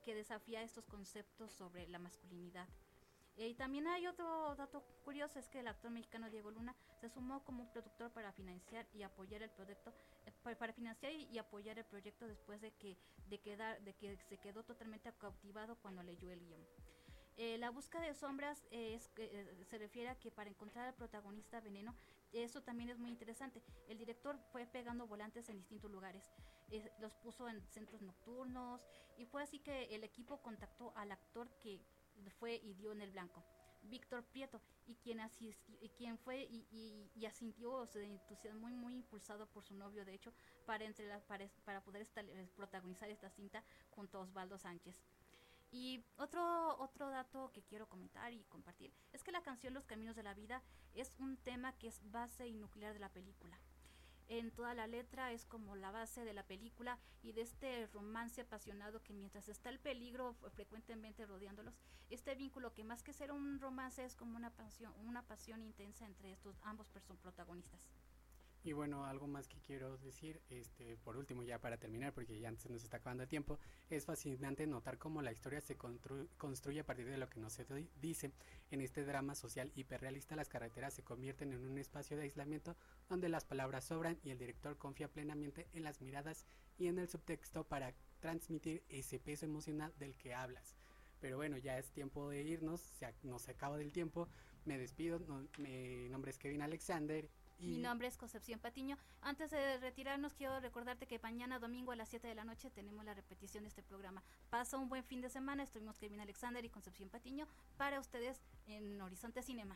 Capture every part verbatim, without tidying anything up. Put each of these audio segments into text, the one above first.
que desafía estos conceptos sobre la masculinidad. Y también hay otro dato curioso, es que el actor mexicano Diego Luna se sumó como productor para financiar y apoyar el proyecto, eh, para financiar y, y apoyar el proyecto después de que de quedar de que se quedó totalmente cautivado cuando leyó el guión. Eh, la búsqueda de sombras eh, es, eh, se refiere a que para encontrar al protagonista Veneno, eso también es muy interesante. El director fue pegando volantes en distintos lugares, eh, los puso en centros nocturnos y fue así que el equipo contactó al actor que fue y dio en el blanco, Víctor Prieto, y quien asistió, y quien fue y, y, y asintió, se entusiasmó muy, muy impulsado por su novio, de hecho, para entre la, para, para poder estar, protagonizar esta cinta junto a Osvaldo Sánchez. Y otro otro dato que quiero comentar y compartir es que la canción Los Caminos de la Vida es un tema que es base y nuclear de la película. En toda la letra es como la base de la película y de este romance apasionado que mientras está el peligro frecuentemente rodeándolos, este vínculo que más que ser un romance es como una pasión, una pasión intensa entre estos ambos protagonistas. Y bueno, algo más que quiero decir, este, por último ya para terminar, porque ya se nos está acabando el tiempo, es fascinante notar cómo la historia se constru- construye a partir de lo que nos se dice. En este drama social hiperrealista, las carreteras se convierten en un espacio de aislamiento donde las palabras sobran y el director confía plenamente en las miradas y en el subtexto para transmitir ese peso emocional del que hablas. Pero bueno, ya es tiempo de irnos, se, nos acaba del tiempo, me despido, no, mi nombre es Kevin Alexander. Y mi nombre es Concepción Patiño. Antes de retirarnos, quiero recordarte que mañana domingo a las siete de la noche tenemos la repetición de este programa. Pasa un buen fin de semana. Estuvimos Kevin Alexander y Concepción Patiño para ustedes en Horizonte Cinema.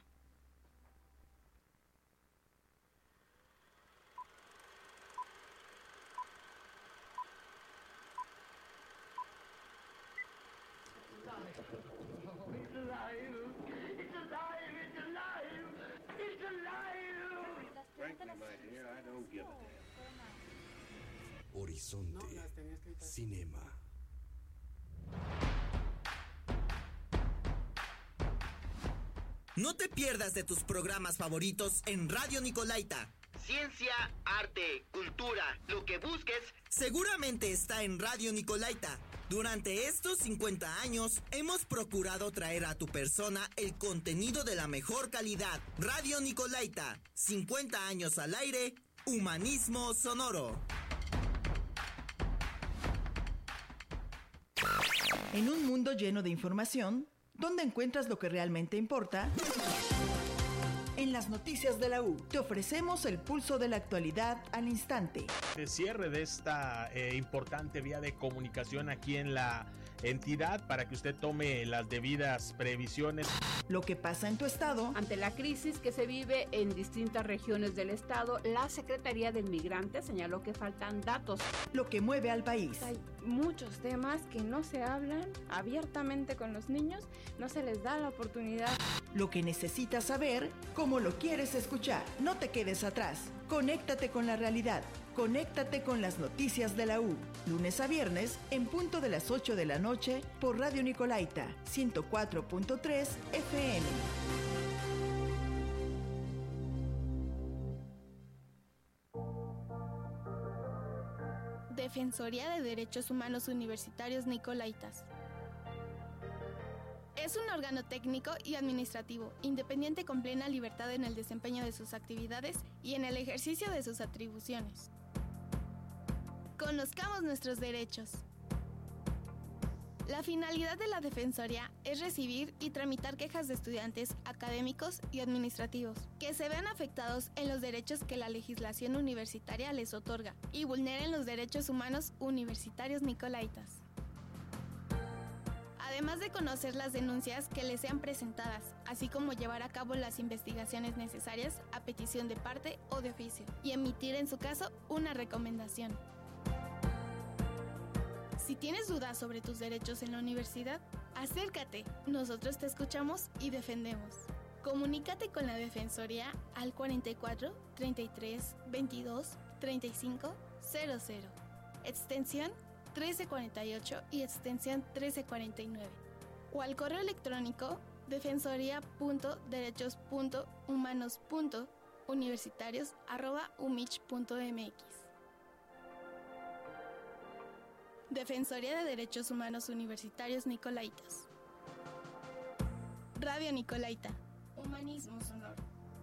Horizonte Cinema. No te pierdas de tus programas favoritos en Radio Nicolaita. Ciencia, arte, cultura, lo que busques, seguramente está en Radio Nicolaita. Durante estos cincuenta años, hemos procurado traer a tu persona el contenido de la mejor calidad. Radio Nicolaita, cincuenta años al aire, humanismo sonoro. En un mundo lleno de información, ¿dónde encuentras lo que realmente importa? En las noticias de la U, te ofrecemos el pulso de la actualidad al instante. El cierre de esta eh, importante vía de comunicación aquí en la entidad para que usted tome las debidas previsiones. Lo que pasa en tu estado. Ante la crisis que se vive en distintas regiones del estado, la Secretaría del Migrante señaló que faltan datos. Lo que mueve al país. Hay muchos temas que no se hablan abiertamente con los niños, no se les da la oportunidad. Lo que necesitas saber, como lo quieres escuchar. No te quedes atrás. Conéctate con la realidad. Conéctate con las noticias de la U. Lunes a viernes, en punto de las ocho de la noche, por Radio Nicolaita, ciento cuatro punto tres F M. Defensoría de Derechos Humanos Universitarios Nicolaitas. Es un órgano técnico y administrativo, independiente con plena libertad en el desempeño de sus actividades y en el ejercicio de sus atribuciones. Conozcamos nuestros derechos. La finalidad de la Defensoría es recibir y tramitar quejas de estudiantes, académicos y administrativos que se vean afectados en los derechos que la legislación universitaria les otorga y vulneren los derechos humanos universitarios nicolaitas. Además de conocer las denuncias que les sean presentadas, así como llevar a cabo las investigaciones necesarias a petición de parte o de oficio, y emitir en su caso una recomendación. Si tienes dudas sobre tus derechos en la universidad, acércate, nosotros te escuchamos y defendemos. Comunícate con la Defensoría al cuarenta y cuatro, treinta y tres, veintidós, treinta y cinco, cero cero, extensión trece cuarenta y ocho y extensión trece cuarenta y nueve, o al correo electrónico defensoría punto derechos punto humanos punto universitarios arroba umich punto mx. Defensoría de Derechos Humanos Universitarios Nicolaitas. Radio Nicolaita. Humanismo sonoro.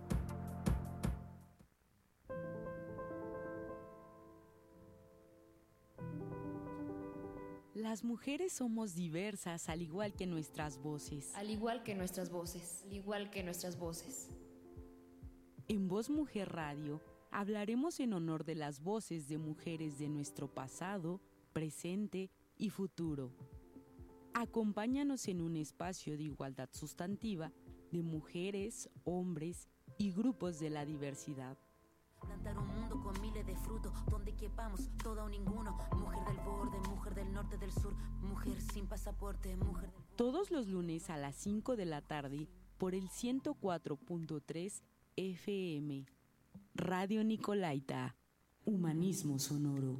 Las mujeres somos diversas, al igual que nuestras voces. Al igual que nuestras voces. Al igual que nuestras voces. En Voz Mujer Radio hablaremos en honor de las voces de mujeres de nuestro pasado, presente y futuro. Acompáñanos en un espacio de igualdad sustantiva de mujeres, hombres y grupos de la diversidad. Plantar un mundo con miles de frutos, donde quepamos todo o ninguno. Mujer del borde, mujer del norte, del sur, mujer sin pasaporte, mujer del... Todos los lunes a las cinco de la tarde por el ciento cuatro punto tres F M. Radio Nicolaita. Humanismo sonoro.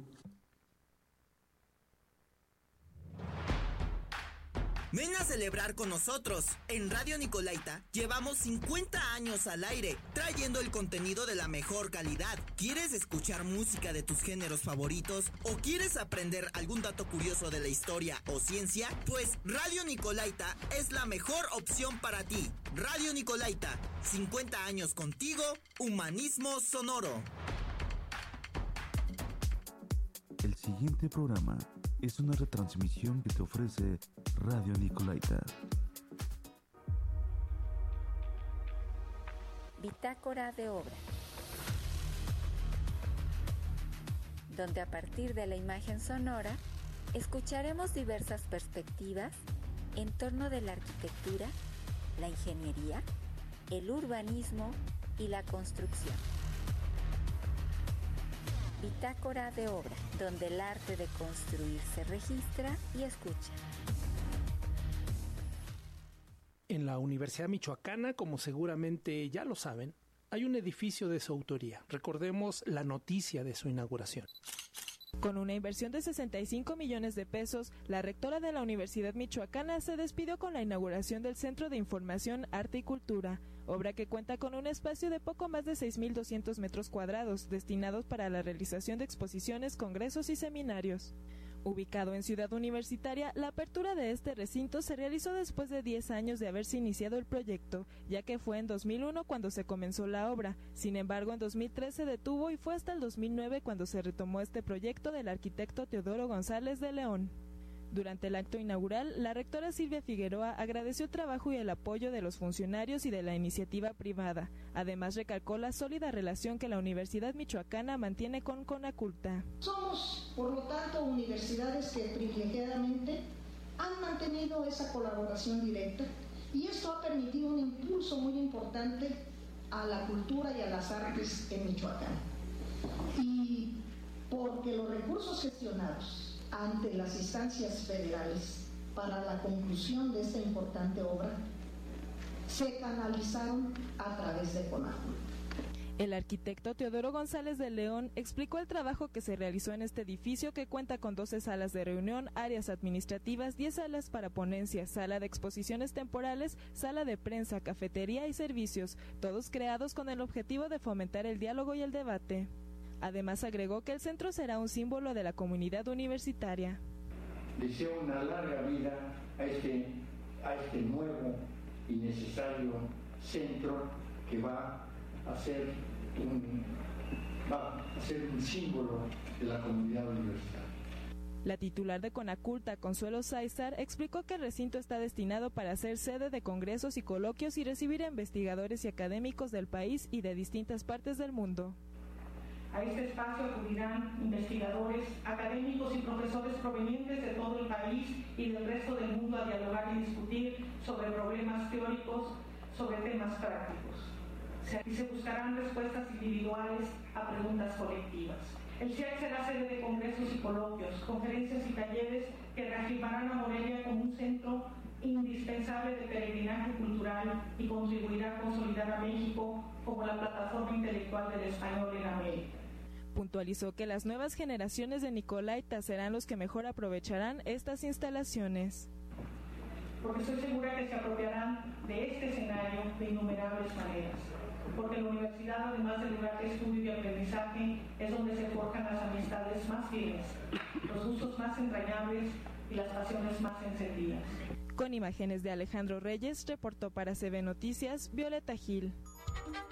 Ven a celebrar con nosotros. En Radio Nicolaita llevamos cincuenta años al aire, trayendo el contenido de la mejor calidad. ¿Quieres escuchar música de tus géneros favoritos? ¿O quieres aprender algún dato curioso de la historia o ciencia? Pues Radio Nicolaita es la mejor opción para ti. Radio Nicolaita, cincuenta años contigo, humanismo sonoro. El siguiente programa es una retransmisión que te ofrece Radio Nicolaita. Bitácora de obra, donde a partir de la imagen sonora escucharemos diversas perspectivas en torno de la arquitectura, la ingeniería, el urbanismo y la construcción. Bitácora de obra, donde el arte de construir se registra y escucha. En la Universidad Michoacana, como seguramente ya lo saben, hay un edificio de su autoría. Recordemos la noticia de su inauguración. Con una inversión de sesenta y cinco millones de pesos, la rectora de la Universidad Michoacana se despidió con la inauguración del Centro de Información, Arte y Cultura, obra que cuenta con un espacio de poco más de seis mil doscientos metros cuadrados, destinados para la realización de exposiciones, congresos y seminarios. Ubicado en Ciudad Universitaria, la apertura de este recinto se realizó después de diez años de haberse iniciado el proyecto, ya que fue en dos mil uno cuando se comenzó la obra. Sin embargo, en dos mil tres se detuvo y fue hasta el dos mil nueve cuando se retomó este proyecto del arquitecto Teodoro González de León. Durante el acto inaugural, la rectora Silvia Figueroa agradeció el trabajo y el apoyo de los funcionarios y de la iniciativa privada. Además, recalcó la sólida relación que la Universidad Michoacana mantiene con Conaculta. Somos, por lo tanto, universidades que privilegiadamente han mantenido esa colaboración directa y esto ha permitido un impulso muy importante a la cultura y a las artes en Michoacán. Y porque los recursos gestionados ante las instancias federales para la conclusión de esta importante obra se canalizaron a través de Conaculta. El arquitecto Teodoro González de León explicó el trabajo que se realizó en este edificio, que cuenta con doce salas de reunión, áreas administrativas, diez salas para ponencias, sala de exposiciones temporales, sala de prensa, cafetería y servicios, todos creados con el objetivo de fomentar el diálogo y el debate. Además, agregó que el centro será un símbolo de la comunidad universitaria. Deseo una larga vida a este, a este nuevo y necesario centro que va a ser un, va a ser un símbolo de la comunidad universitaria. La titular de Conaculta, Consuelo Sáizar, explicó que el recinto está destinado para ser sede de congresos y coloquios y recibir a investigadores y académicos del país y de distintas partes del mundo. A este espacio acudirán investigadores, académicos y profesores provenientes de todo el país y del resto del mundo a dialogar y discutir sobre problemas teóricos, sobre temas prácticos. Y se buscarán respuestas individuales a preguntas colectivas. El C I A C será sede de congresos y coloquios, conferencias y talleres que reafirmarán a Morelia como un centro indispensable de peregrinaje cultural y contribuirá a consolidar a México como la plataforma intelectual del español en América. Puntualizó que las nuevas generaciones de Nicolaita serán los que mejor aprovecharán estas instalaciones. Porque estoy segura que se apropiarán de este escenario de innumerables maneras. Porque la universidad, además del lugar de estudio y aprendizaje, es donde se forjan las amistades más firmes, los gustos más entrañables y las pasiones más encendidas. Con imágenes de Alejandro Reyes, reportó para C B Noticias Violeta Gil.